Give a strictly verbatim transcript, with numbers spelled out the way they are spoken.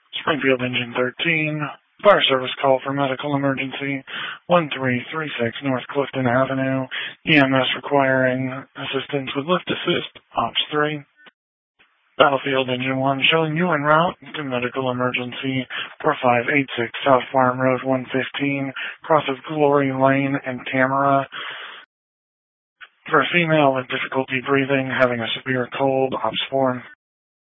Springfield Engine thirteen. Fire service call for medical emergency one three three six North Clifton Avenue. E M S requiring assistance with lift assist. Ops three. Battlefield Engine one showing you en route to medical emergency four five eight six South Farm Road one fifteen, cross of Glory Lane and Tamara. For a female with difficulty breathing, having a severe cold, Ops four.